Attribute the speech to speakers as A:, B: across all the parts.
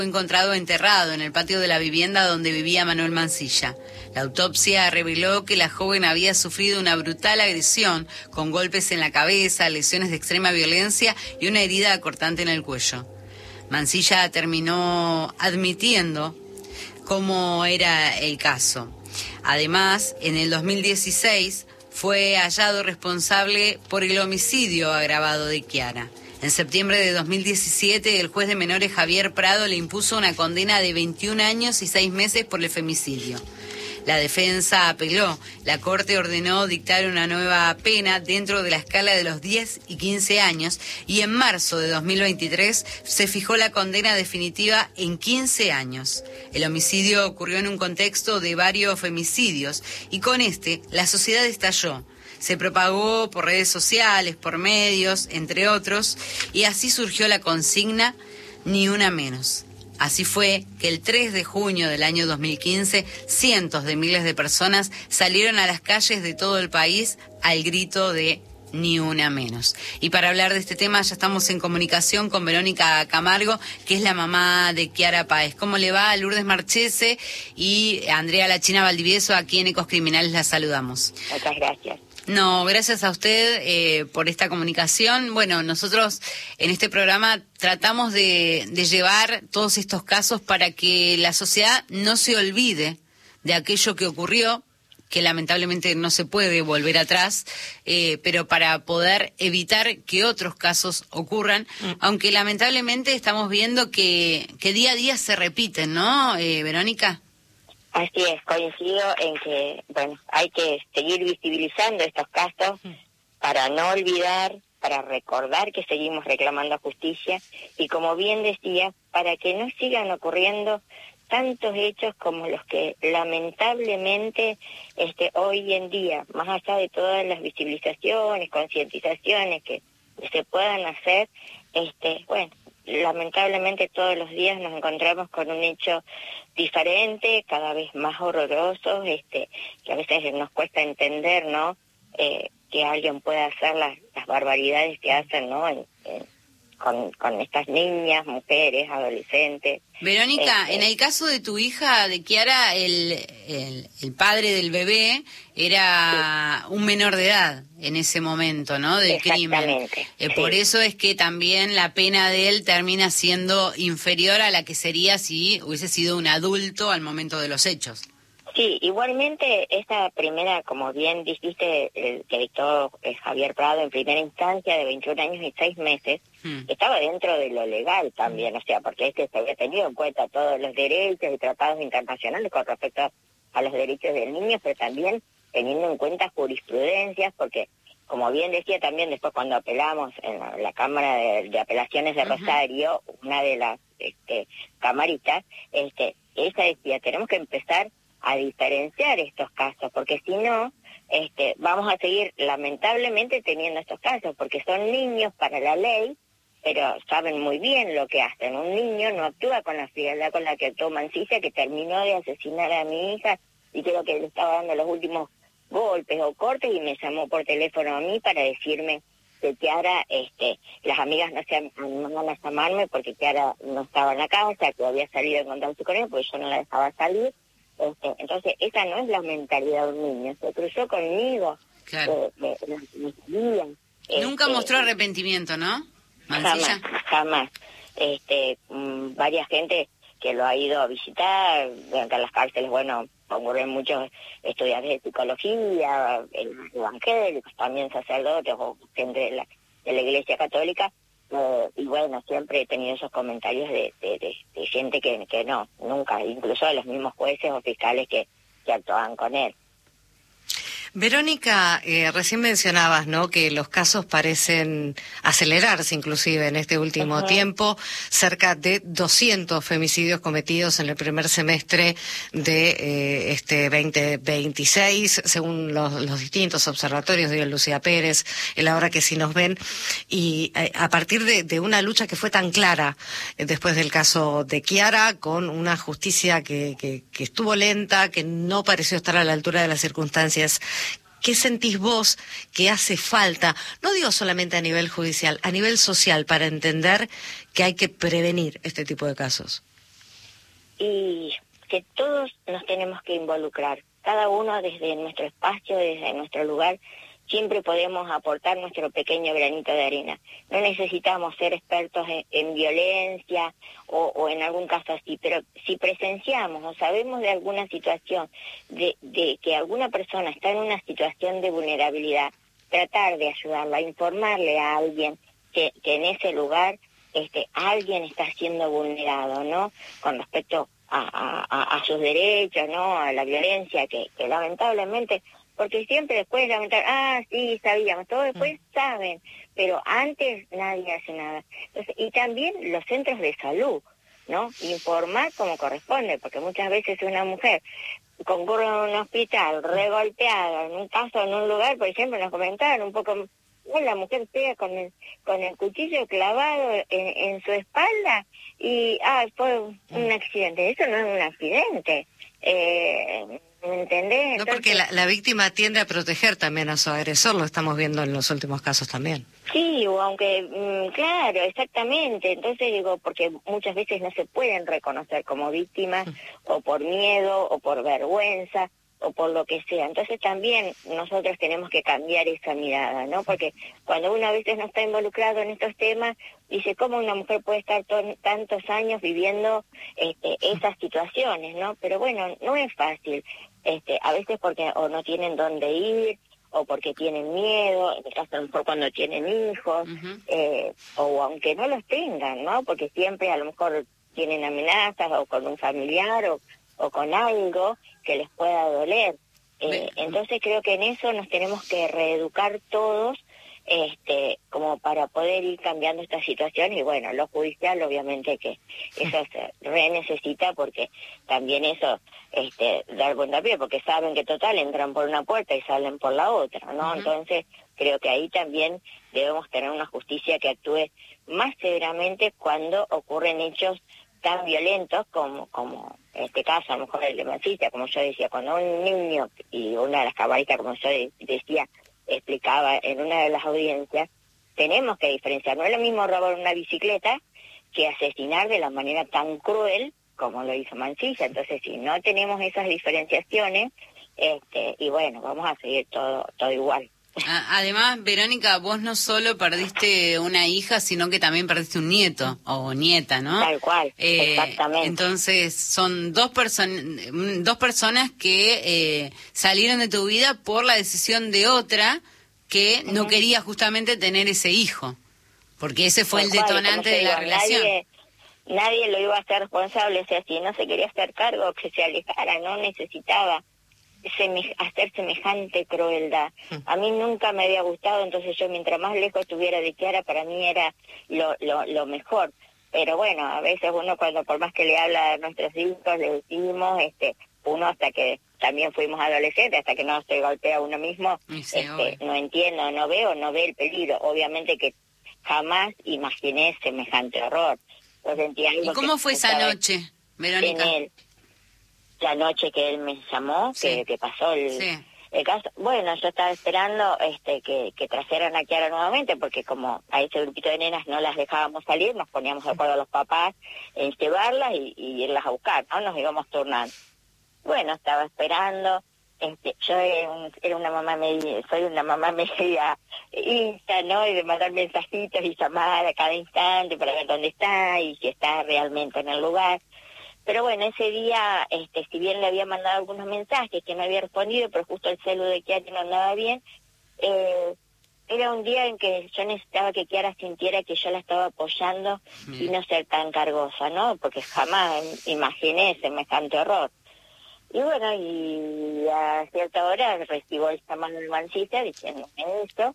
A: Fue encontrado enterrado en el patio de la vivienda donde vivía Manuel Mansilla. La autopsia reveló que la joven había sufrido una brutal agresión con golpes en la cabeza, lesiones de extrema violencia y una herida cortante en el cuello. Mansilla terminó admitiendo cómo era el caso. Además, en el 2016 fue hallado responsable por el homicidio agravado de Chiara. En septiembre de 2017, el juez de menores Javier Prado le impuso una condena de 21 años y 6 meses por el femicidio. La defensa apeló. La Corte ordenó dictar una nueva pena dentro de la escala de los 10 y 15 años y en marzo de 2023 se fijó la condena definitiva en 15 años. El homicidio ocurrió en un contexto de varios femicidios y con la sociedad estalló. Se propagó por redes sociales, por medios, entre otros, y así surgió la consigna Ni una menos. Así fue que el 3 de junio del año 2015, cientos de miles de personas salieron a las calles de todo el país al grito de Ni una menos. Y para hablar de este tema ya estamos en comunicación con Verónica Camargo, que es la mamá de Chiara Páez. ¿Cómo le va? Lourdes Marchese y Andrea La China Valdivieso, aquí en Ecos Criminales la saludamos.
B: Muchas gracias.
A: No, gracias a usted por esta comunicación. Bueno, nosotros en este programa tratamos de llevar todos estos casos para que la sociedad no se olvide de aquello que ocurrió, que lamentablemente no se puede volver atrás, pero para poder evitar que otros casos ocurran, aunque lamentablemente estamos viendo que día a día se repiten, ¿no, Verónica?
B: Así es, coincido en que, hay que seguir visibilizando estos casos para no olvidar, para recordar que seguimos reclamando justicia y, como bien decía, para que no sigan ocurriendo tantos hechos como los que lamentablemente hoy en día, más allá de todas las visibilizaciones, concientizaciones que se puedan hacer, lamentablemente todos los días nos encontramos con un hecho diferente, cada vez más horroroso, que a veces nos cuesta entender, ¿no? Que alguien pueda hacer las barbaridades que hacen, ¿no? Con estas niñas, mujeres, adolescentes.
A: Verónica, en el caso de tu hija, de Chiara, el padre del bebé era un menor de edad en ese momento, ¿no? Del crimen.
B: Sí.
A: Por eso es que también la pena de él termina siendo inferior a la que sería si hubiese sido un adulto al momento de los hechos.
B: Sí, igualmente esta primera, como bien dijiste, que dictó Javier Prado en primera instancia de 21 años y 6 meses, estaba dentro de lo legal también, o sea, porque se había tenido en cuenta todos los derechos y tratados internacionales con respecto a los derechos del niño, pero también teniendo en cuenta jurisprudencias, porque como bien decía también después cuando apelamos en la Cámara de Apelaciones de Rosario, una de las camaritas, esa decía, tenemos que empezar a diferenciar estos casos, porque si no, vamos a seguir lamentablemente teniendo estos casos, porque son niños para la ley, pero saben muy bien lo que hacen. Un niño no actúa con la frialdad con la que actuó Mansilla, que terminó de asesinar a mi hija, y creo que le estaba dando los últimos golpes o cortes, y me llamó por teléfono a mí para decirme que Chiara, las amigas no se animaban a llamarme porque Chiara no estaba en la casa, que había salido a encontrarse con él, porque yo no la dejaba salir. Entonces, esa no es la mentalidad de un niño. Se cruzó conmigo.
A: Claro. Nunca mostró arrepentimiento, ¿no? Mansilla.
B: Jamás. Varias gente que lo ha ido a visitar, dentro de las cárceles, ocurren muchos estudiantes de psicología, evangélicos, también sacerdotes o gente de la Iglesia Católica, y siempre he tenido esos comentarios de gente que no, nunca, incluso de los mismos jueces o fiscales que actuaban con él.
C: Verónica, recién mencionabas, ¿no?, que los casos parecen acelerarse inclusive en este último tiempo. Cerca de 200 femicidios cometidos en el primer semestre de 2026, según los distintos observatorios, digo, Lucía Pérez, el Ahora que sí nos ven, y a partir de una lucha que fue tan clara después del caso de Chiara, con una justicia que estuvo lenta, que no pareció estar a la altura de las circunstancias. ¿Qué sentís vos que hace falta, no digo solamente a nivel judicial, a nivel social, para entender que hay que prevenir este tipo de casos?
B: y que todos nos tenemos que involucrar, cada uno desde nuestro espacio, desde nuestro lugar. Siempre podemos aportar nuestro pequeño granito de arena. No necesitamos ser expertos en violencia o en algún caso así, pero si presenciamos o sabemos de alguna situación, de que alguna persona está en una situación de vulnerabilidad, tratar de ayudarla, informarle a alguien que en ese lugar alguien está siendo vulnerado, ¿no? Con respecto a sus derechos, ¿no? A la violencia que lamentablemente... Porque siempre después lamentar, sí, sabíamos, todos después saben, pero antes nadie hace nada. Entonces, y también los centros de salud, ¿no? Informar como corresponde, porque muchas veces una mujer concurre a un hospital regolpeada, en un caso, en un lugar, por ejemplo, nos comentaron un poco, la mujer pega con el cuchillo clavado en su espalda y, fue un accidente. Eso no es un accidente. ¿Me entendés?
C: No, porque la víctima tiende a proteger también a su agresor, lo estamos viendo en los últimos casos también.
B: Sí, o aunque, claro, exactamente. Entonces digo, porque muchas veces no se pueden reconocer como víctimas, o por miedo, o por vergüenza, o por lo que sea. Entonces también nosotros tenemos que cambiar esa mirada, ¿no? Porque cuando uno a veces no está involucrado en estos temas, dice, ¿cómo una mujer puede estar tantos años viviendo esas situaciones, ¿no? Pero bueno, no es fácil. A veces porque o no tienen dónde ir, o porque tienen miedo, en el caso a lo mejor cuando tienen hijos, o aunque no los tengan, ¿no? Porque siempre a lo mejor tienen amenazas, o con un familiar, o con algo que les pueda doler. Entonces creo que en eso nos tenemos que reeducar todos, como para poder ir cambiando esta situación. Y bueno, lo judicial obviamente que eso se necesita, porque también eso dar buen pie, porque saben que total entran por una puerta y salen por la otra, ¿no? Entonces creo que ahí también debemos tener una justicia que actúe más severamente cuando ocurren hechos tan violentos como este caso, a lo mejor el de Mansilla, como yo decía, cuando un niño, y una de las cabalistas, como yo decía, explicaba en una de las audiencias, tenemos que diferenciar. No es lo mismo robar una bicicleta que asesinar de la manera tan cruel como lo hizo Mansilla. Entonces, si no tenemos esas diferenciaciones, y bueno, vamos a seguir todo igual.
A: Además, Verónica, vos no solo perdiste una hija, sino que también perdiste un nieto o nieta, ¿no?
B: Tal cual, exactamente.
A: Entonces, son dos personas que salieron de tu vida por la decisión de otra que no quería justamente tener ese hijo, porque ese fue el detonante de la relación.
B: Nadie lo iba a hacer responsable, o sea, si no se quería hacer cargo, que se alejara, no necesitaba hacer semejante crueldad. A mí nunca me había gustado, entonces yo mientras más lejos estuviera de Chiara, para mí era lo mejor. Pero bueno, a veces uno cuando por más que le habla a nuestros hijos, le decimos, uno hasta que también fuimos adolescentes, hasta que no se golpea uno mismo, no entiendo, no ve el peligro. Obviamente que jamás imaginé semejante horror.
A: ¿Y cómo fue esa noche, Verónica?
B: La noche que él me llamó, que pasó el caso. Bueno, yo estaba esperando que trajeran a Chiara nuevamente, porque como a ese grupito de nenas no las dejábamos salir, nos poníamos de acuerdo a los papás en llevarlas y irlas a buscar, ¿no? Nos íbamos turnando. Bueno, estaba esperando. Yo era una mamá media, soy una mamá media insta, ¿no? Y de mandar mensajitos y llamar a cada instante para ver dónde está y si está realmente en el lugar. Pero bueno, ese día, si bien le había mandado algunos mensajes que no había respondido, pero justo el celu de Chiara no andaba bien, era un día en que yo necesitaba que Chiara sintiera que yo la estaba apoyando y no ser tan cargosa, ¿no? Porque jamás imaginé semejante horror. Y bueno, y a cierta hora recibo el llamado de Mansilla diciéndome esto,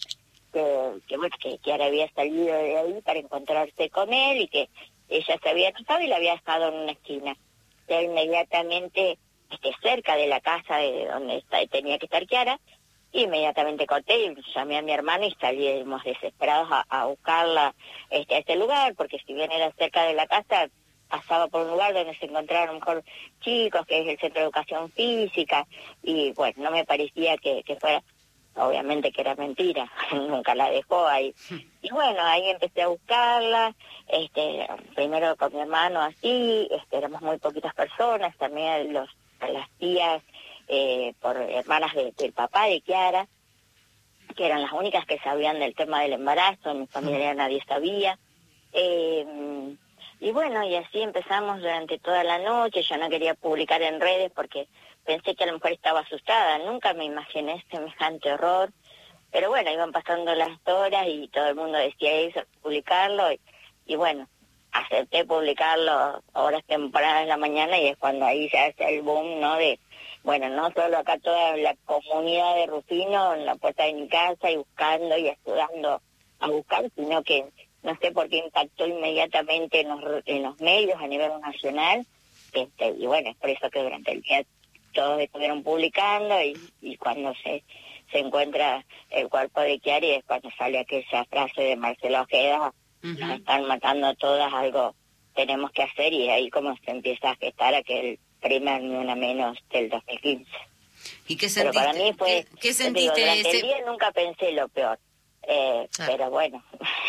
B: que Chiara había salido de ahí para encontrarse con él y que ella se había enojado y la había dejado en una esquina. Ya inmediatamente, cerca de la casa de donde tenía que estar Chiara, inmediatamente corté y llamé a mi hermano y salimos desesperados a buscarla a este lugar, porque si bien era cerca de la casa, pasaba por un lugar donde se encontraban a lo mejor chicos, que es el Centro de Educación Física, y bueno, no me parecía que fuera. obviamente que era mentira, nunca la dejó ahí. Y bueno, ahí empecé a buscarla, primero con mi hermano así, éramos muy poquitas personas, también las tías, por hermanas del papá de Kiara, que eran las únicas que sabían del tema del embarazo, en mi familia nadie sabía. Y bueno, y así empezamos durante toda la noche. Yo no quería publicar en redes porque pensé que a lo mejor estaba asustada, nunca me imaginé semejante horror, pero bueno, iban pasando las horas y todo el mundo decía eso, publicarlo, y bueno, acepté publicarlo a horas tempranas de la mañana, y es cuando ahí se hace el boom, ¿no? Bueno, no solo acá toda la comunidad de Rufino en la puerta de mi casa y buscando y ayudando a buscar, sino que no sé por qué impactó inmediatamente en los medios a nivel nacional, y bueno, es por eso que durante el día todos estuvieron publicando, y cuando se encuentra el cuerpo de Chiari es cuando sale aquella frase de Marcelo Ojeda, nos están matando a todas, algo tenemos que hacer, y ahí como se empieza a gestar aquel primer Ni Una Menos del 2015.
A: ¿Y qué sentiste?
B: Pero para mí fue,
A: ¿Qué sentiste
B: durante el día nunca pensé lo peor, pero bueno,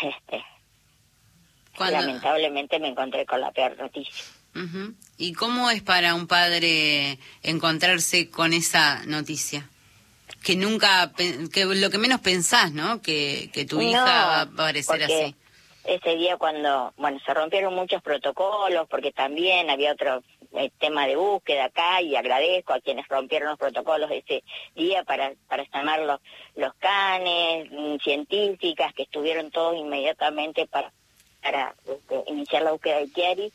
B: lamentablemente me encontré con la peor noticia.
A: ¿Y cómo es para un padre encontrarse con esa noticia? Que nunca, que lo que menos pensás, ¿no? Que tu hija va a aparecer así.
B: Ese día cuando, bueno, se rompieron muchos protocolos, porque también había otro tema de búsqueda acá, y agradezco a quienes rompieron los protocolos ese día para llamar los canes, científicas, que estuvieron todos inmediatamente para iniciar la búsqueda de Chiari.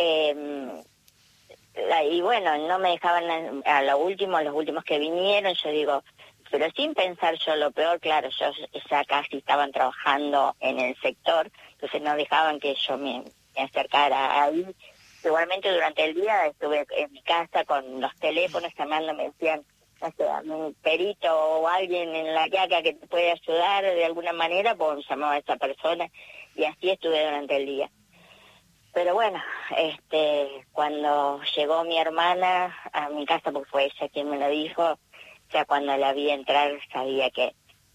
B: Y bueno, no me dejaban los últimos que vinieron, yo digo, pero sin pensar yo lo peor, claro, yo ya casi estaban trabajando en el sector, entonces no dejaban que yo me acercara ahí. Igualmente durante el día estuve en mi casa con los teléfonos llamando, me decían, no sé, un perito o alguien en la Quiaca que te puede ayudar de alguna manera, pues llamaba a esa persona, y así estuve durante el día. Pero bueno, cuando llegó mi hermana a mi casa, porque fue ella quien me lo dijo, ya cuando la vi entrar sabía que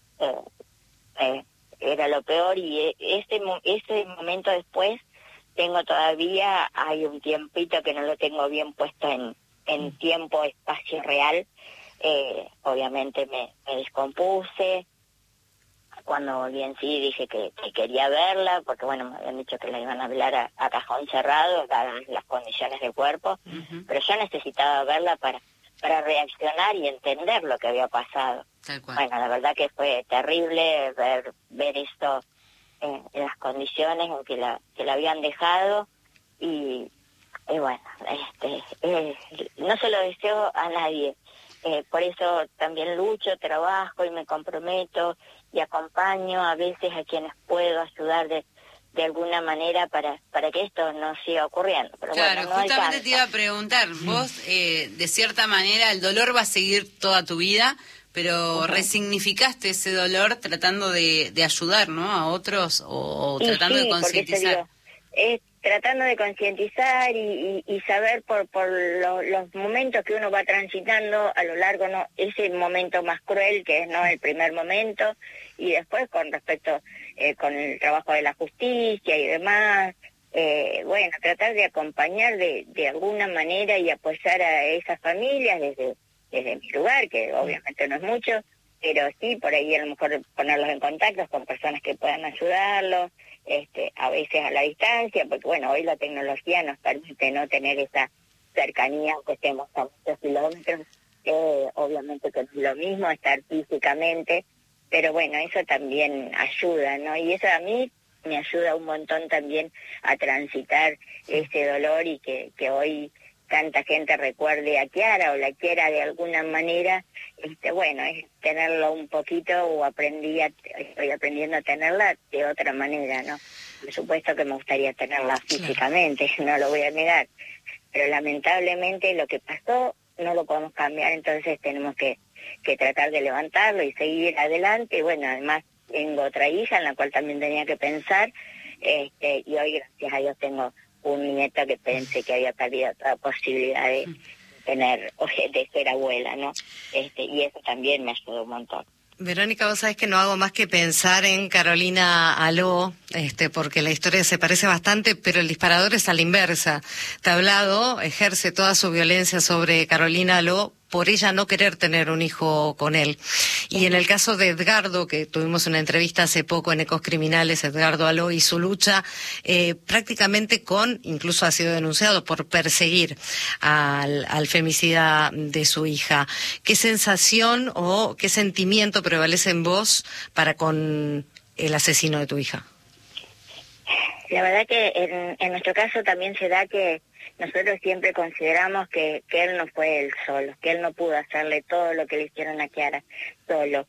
B: era lo peor, y ese momento después hay un tiempito que no lo tengo bien puesto en tiempo, espacio real. Obviamente me descompuse. Cuando volví en sí dije que quería verla, porque bueno, me habían dicho que la iban a hablar a cajón cerrado, dadas las condiciones del cuerpo, pero yo necesitaba verla para reaccionar y entender lo que había pasado. Bueno, la verdad que fue terrible ver esto en las condiciones en que la habían dejado, y bueno, no se lo deseo a nadie. Por eso también lucho, trabajo y me comprometo y acompaño a veces a quienes puedo ayudar de alguna manera para que esto no siga ocurriendo. Pero
A: claro,
B: bueno, no
A: justamente
B: alcanza.
A: te iba a preguntar, vos de cierta manera el dolor va a seguir toda tu vida, pero resignificaste ese dolor tratando de ayudar, ¿no? A otros o tratando de concientizar.
B: Tratando de concientizar y saber por los momentos que uno va transitando a lo largo, ¿no? Ese momento más cruel que es, ¿no?, el primer momento, y después con respecto con el trabajo de la justicia y demás, bueno, tratar de acompañar de alguna manera y apoyar a esas familias desde mi lugar, que obviamente no es mucho, pero sí, por ahí a lo mejor ponerlos en contacto con personas que puedan ayudarlos, a veces a la distancia, porque bueno, hoy la tecnología nos permite no tener esa cercanía, aunque estemos a muchos kilómetros, obviamente que no es lo mismo estar físicamente, pero bueno, eso también ayuda, ¿no? Y eso a mí me ayuda un montón también a transitar ese dolor, y que hoy tanta gente recuerde a Kiara o la quiera de alguna manera, bueno, es tenerlo un poquito, o estoy aprendiendo a tenerla de otra manera, ¿no? Por supuesto que me gustaría tenerla físicamente, no lo voy a negar, pero lamentablemente lo que pasó no lo podemos cambiar, entonces tenemos que tratar de levantarlo y seguir adelante. Y bueno, además tengo otra hija en la cual también tenía que pensar, y hoy gracias a Dios tengo un nieto que pensé que había perdido toda posibilidad de ser abuela, ¿no? Y eso también me ayudó un montón.
C: Verónica, vos sabés que no hago más que pensar en Carolina Aló, porque la historia se parece bastante, pero el disparador es a la inversa. Tablado ejerce toda su violencia sobre Carolina Aló por ella no querer tener un hijo con él. Y en el caso de Edgardo, que tuvimos una entrevista hace poco en Ecos Criminales, Edgardo Aló y su lucha, prácticamente incluso ha sido denunciado por perseguir al femicida de su hija. ¿Qué sensación o qué sentimiento prevalece en vos para con el asesino de tu hija?
B: La verdad que en nuestro caso también se da que nosotros siempre consideramos que él no fue él solo, que él no pudo hacerle todo lo que le hicieron a Kiara solo.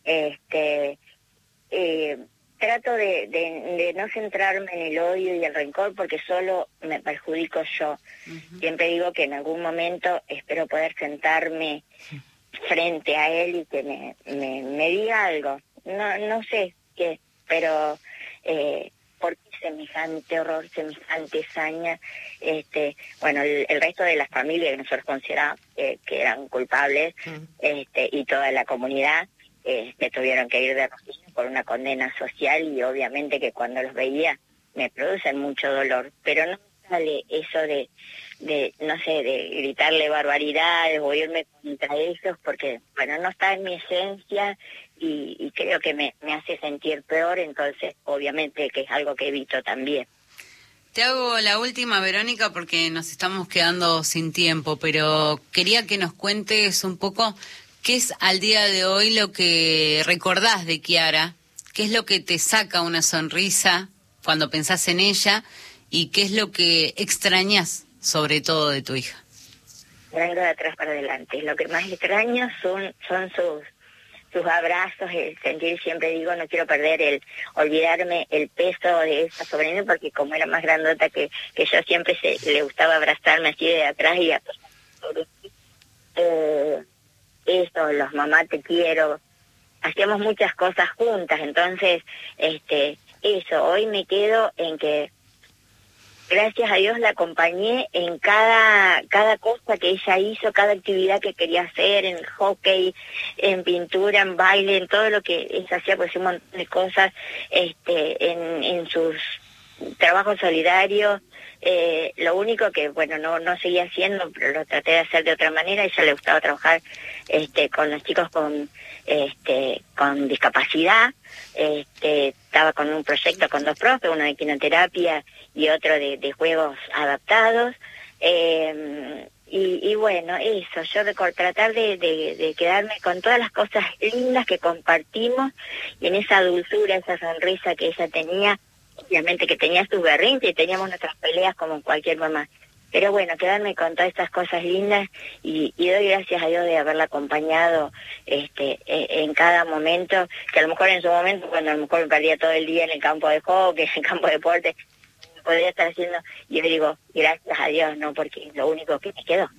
B: Trato de no centrarme en el odio y el rencor porque solo me perjudico yo. Uh-huh. Siempre digo que en algún momento espero poder sentarme frente a él y que me diga algo. No sé qué, pero ¿por qué semejante horror, semejante hazaña? Bueno, el resto de las familias que nosotros consideramos que eran culpables, y toda la comunidad, tuvieron que ir de rodillas por una condena social, y obviamente que cuando los veía me producen mucho dolor, pero no sale eso de no sé, de gritarle barbaridades o irme contra ellos, porque bueno, no está en mi esencia y creo que me hace sentir peor, entonces obviamente que es algo que evito también.
A: Te hago la última, Verónica, porque nos estamos quedando sin tiempo, pero quería que nos cuentes un poco qué es al día de hoy lo que recordás de Kiara, qué es lo que te saca una sonrisa cuando pensás en ella y qué es lo que extrañas sobre todo de tu hija.
B: Vengo de atrás para adelante. Lo que más extraño son sus abrazos, el sentir, siempre digo, no quiero perder olvidarme el peso de esa sobrina, porque como era más grandota que yo, siempre le gustaba abrazarme así de atrás y eso, los mamá te quiero, hacíamos muchas cosas juntas, entonces, eso, hoy me quedo en que gracias a Dios la acompañé en cada cosa que ella hizo, cada actividad que quería hacer, en el hockey, en pintura, en baile, en todo lo que ella hacía, pues un montón de cosas, en sus trabajos solidarios. Lo único que, bueno, no seguía haciendo, pero lo traté de hacer de otra manera. A ella le gustaba trabajar con los chicos con discapacidad. Estaba con un proyecto con 2 profes, uno de quinoterapia y otro de juegos adaptados. Y bueno, eso, yo tratar de quedarme con todas las cosas lindas que compartimos, y en esa dulzura, esa sonrisa que ella tenía. Obviamente que tenía sus berrinches y teníamos nuestras peleas como cualquier mamá. Pero bueno, quedarme con todas estas cosas lindas y doy gracias a Dios de haberla acompañado en cada momento, que a lo mejor en su momento, cuando a lo mejor me perdía todo el día en el campo de hockey, en el campo de deporte, podría estar haciendo, y yo digo, gracias a Dios, no, porque es lo único que me quedó.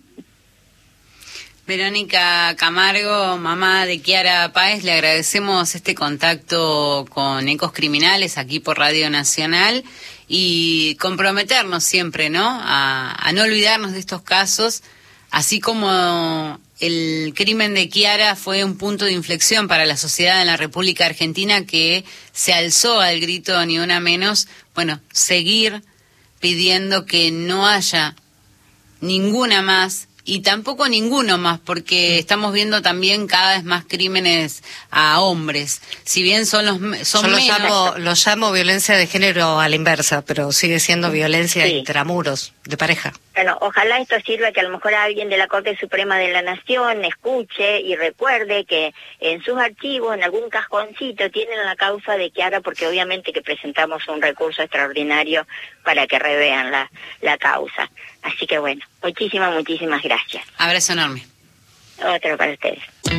A: Verónica Camargo, mamá de Kiara Páez, le agradecemos este contacto con Ecos Criminales aquí por Radio Nacional y comprometernos siempre, ¿no? A no olvidarnos de estos casos, así como el crimen de Kiara fue un punto de inflexión para la sociedad en la República Argentina, que se alzó al grito ni una menos. Bueno, seguir pidiendo que no haya ninguna más y tampoco ninguno más, porque estamos viendo también cada vez más crímenes a hombres. Si bien son menos.
C: Lo llamo violencia de género a la inversa, pero sigue siendo violencia intramuros, de pareja.
B: Bueno, ojalá esto sirva, que a lo mejor alguien de la Corte Suprema de la Nación escuche y recuerde que en sus archivos, en algún cajoncito, tienen la causa de Kiara, porque obviamente que presentamos un recurso extraordinario para que revean la causa. Así que bueno, muchísimas gracias.
A: Abrazo enorme.
B: Otro para ustedes.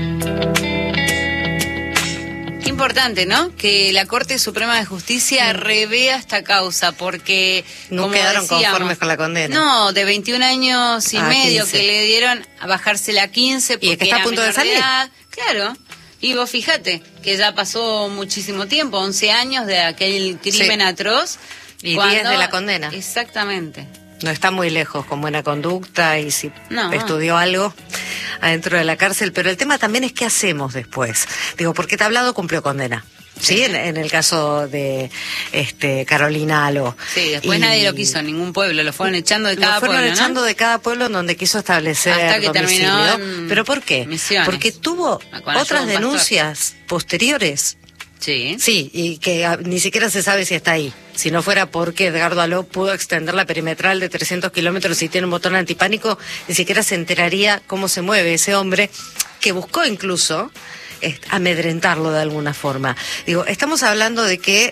A: Qué importante, ¿no? Que la Corte Suprema de Justicia revea esta causa, porque
C: no
A: como
C: quedaron
A: decíamos,
C: conformes con la condena.
A: No, de 21 años y medio
C: 15.
A: que le dieron a bajársela a 15 porque
C: y es que está a punto de salir.
A: Claro. Y vos fíjate que ya pasó muchísimo tiempo, 11 años de aquel crimen atroz.
C: Y 10 de la condena.
A: Exactamente.
C: No está muy lejos, con buena conducta y si estudió algo. adentro de la cárcel, pero el tema también es qué hacemos después. Digo, porque Tablado cumplió condena. Sí, en el caso de Carolina Aló.
A: Sí, después nadie lo quiso, ningún pueblo, lo fueron echando de cada pueblo, ¿no?
C: Lo fueron echando de cada pueblo en donde quiso establecer
A: hasta que
C: domicilio.
A: Terminó
C: ¿Pero por qué?
A: Misiones.
C: Porque tuvo otras denuncias posteriores.
A: Sí.
C: Sí, y que ni siquiera se sabe si está ahí. Si no fuera porque Edgardo Aló pudo extender la perimetral de 300 kilómetros y tiene un botón antipánico, ni siquiera se enteraría cómo se mueve ese hombre, que buscó incluso amedrentarlo de alguna forma. Digo, estamos hablando de que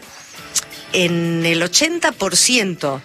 C: en el 80%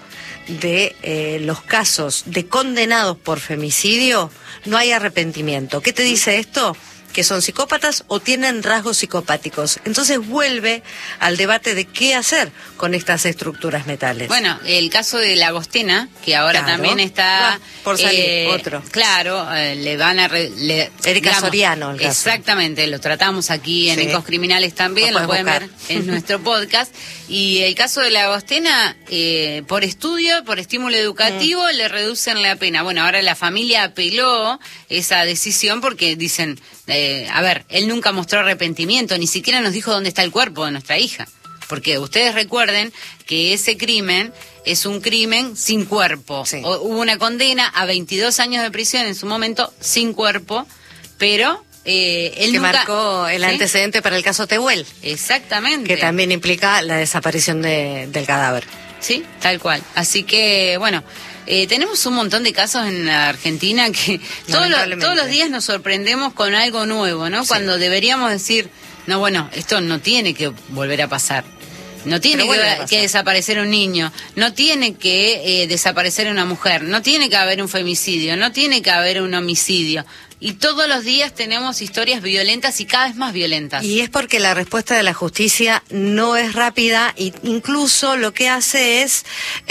C: de los casos de condenados por femicidio no hay arrepentimiento. ¿Qué te dice esto? Que son psicópatas o tienen rasgos psicopáticos. Entonces vuelve al debate de qué hacer con estas estructuras metales.
A: Bueno, el caso de la Agostena, que ahora también está...
C: por salir, otro.
A: Claro, le van a...
C: Erika Soriano, el caso.
A: Exactamente, lo tratamos aquí en Ecos Criminales también, lo pueden ver en nuestro podcast. Y el caso de la Agostena, por estudio, por estímulo educativo, le reducen la pena. Bueno, ahora la familia apeló esa decisión porque dicen... a ver, él nunca mostró arrepentimiento, ni siquiera nos dijo dónde está el cuerpo de nuestra hija. Porque ustedes recuerden que ese crimen es un crimen sin cuerpo. Sí. Hubo una condena a 22 años de prisión en su momento, sin cuerpo, pero... él
C: que
A: nunca
C: marcó el antecedente para el caso Tehuel.
A: Exactamente.
C: Que también implica la desaparición del cadáver.
A: Sí, tal cual. Así que, bueno... tenemos un montón de casos en la Argentina que todos los días nos sorprendemos con algo nuevo, ¿no? Sí. Cuando deberíamos decir, no, bueno, esto no tiene que volver a pasar. No tiene que desaparecer un niño, no tiene que desaparecer una mujer, no tiene que haber un femicidio, no tiene que haber un homicidio. Y todos los días tenemos historias violentas y cada vez más violentas.
C: Y es porque la respuesta de la justicia no es rápida e incluso lo que hace es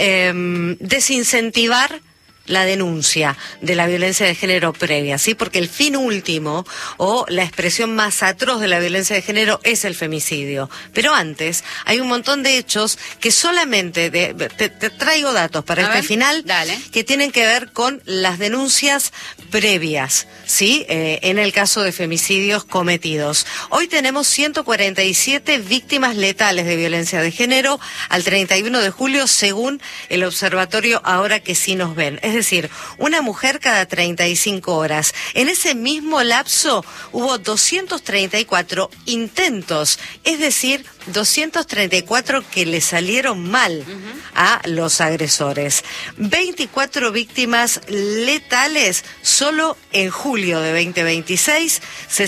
C: desincentivar la denuncia de la violencia de género previa, ¿sí? Porque el fin último o la expresión más atroz de la violencia de género es el femicidio. Pero antes hay un montón de hechos que solamente, te traigo datos para final, que tienen que ver con las denuncias previas, ¿sí? En el caso de femicidios cometidos. Hoy tenemos 147 víctimas letales de violencia de género al 31 de julio, según el observatorio Ahora que sí nos ven. Es decir, una mujer cada 35 horas. En ese mismo lapso hubo 234 intentos, es decir, 234 que le salieron mal a los agresores. 24 víctimas letales solo en julio de 2026,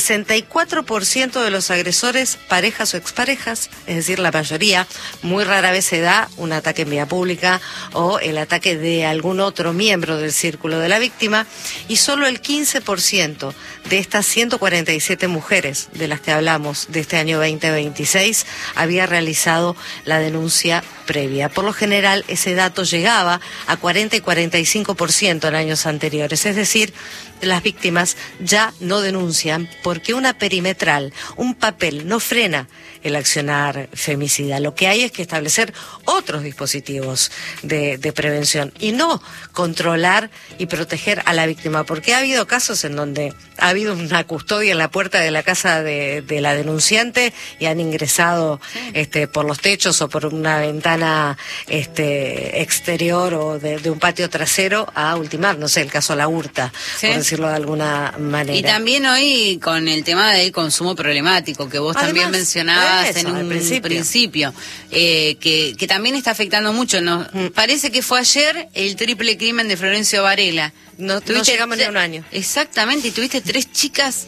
C: 64% de los agresores parejas o exparejas, es decir, la mayoría. Muy rara vez se da un ataque en vía pública o el ataque de algún otro miembro del círculo de la víctima, y solo el 15% de estas 147 mujeres de las que hablamos de este año 2026 había realizado la denuncia previa. Por lo general, ese dato llegaba a 40 y 45% en años anteriores, es decir, las víctimas ya no denuncian porque una perimetral, un papel, no frena el accionar femicida. Lo que hay es que establecer otros dispositivos de prevención y no controlar y proteger a la víctima, porque ha habido casos en donde ha habido una custodia en la puerta de la casa de la denunciante y han ingresado por los techos o por una ventana exterior o de un patio trasero a ultimar, no sé, el caso La Hurta, por decirlo de alguna manera.
A: Y también hoy con el tema del consumo problemático, que vos también mencionabas en un principio que también está afectando mucho. Nos parece que fue ayer el triple crimen de Florencio Varela.
C: No llegamos ni a un año.
A: Exactamente, y tuviste tres chicas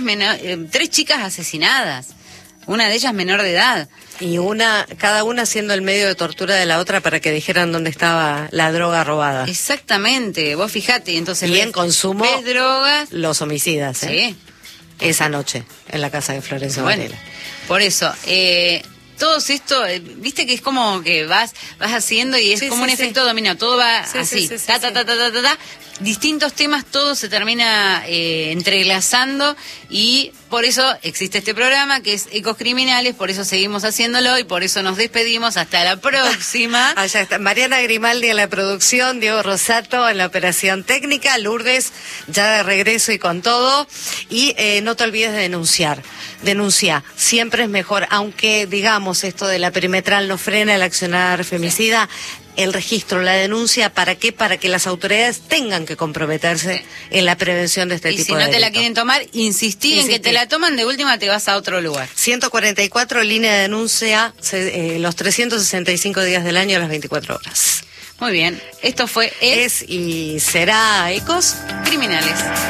A: asesinadas, una de ellas menor de edad.
C: Y cada una siendo el medio de tortura de la otra para que dijeran dónde estaba la droga robada.
A: Exactamente, vos fijate, entonces
C: y en consumo
A: ves drogas,
C: los homicidas,
A: sí,
C: esa noche en la casa de Florencio Varela.
A: Por eso, todos esto, viste que es como que vas haciendo y es como un efecto dominó, todo va así, distintos temas, todo se termina entrelazando y por eso existe este programa que es Ecos Criminales, por eso seguimos haciéndolo y por eso nos despedimos. Hasta la próxima.
C: Allá está Mariana Grimaldi en la producción, Diego Rosato en la operación técnica, Lourdes ya de regreso y con todo. Y no te olvides de denunciar. Denuncia, siempre es mejor, aunque digamos esto de la perimetral no frena el accionar femicida. El registro, la denuncia, ¿para qué? Para que las autoridades tengan que comprometerse en la prevención de este tipo de
A: delitos. Y si no te la quieren tomar, insistir en que te la toman, de última te vas a otro lugar.
C: 144, línea de denuncia, los 365 días del año a las 24 horas.
A: Muy bien, esto fue
C: Es y será Ecos
A: Criminales.